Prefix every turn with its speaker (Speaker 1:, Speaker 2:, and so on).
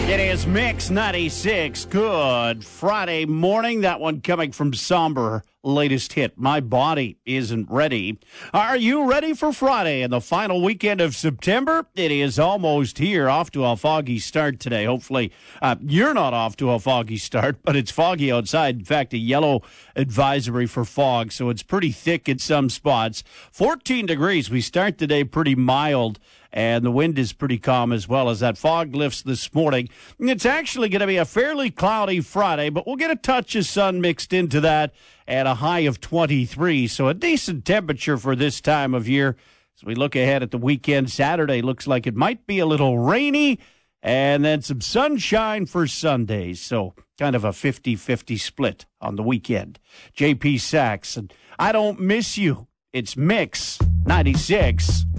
Speaker 1: It is Mix 96. Good Friday morning. That one coming from Somber. Latest hit, My Body Isn't Ready. Are you ready for Friday and the final weekend of September? It is almost here, off to a foggy start today. Hopefully, you're not off to a foggy start, but it's foggy outside. In fact, a yellow advisory for fog, so it's pretty thick in some spots. 14 degrees. We start today pretty mild, and the wind is pretty calm as well as that fog lifts this morning. It's actually going to be a fairly cloudy Friday, but we'll get a touch of sun mixed into that at a high of 23. So a decent temperature for this time of year. As we look ahead at the weekend, Saturday looks like it might be a little rainy, and then some sunshine for Sundays. So kind of a 50-50 split on the weekend. JP Sachs, and I don't miss you. It's Mix 96.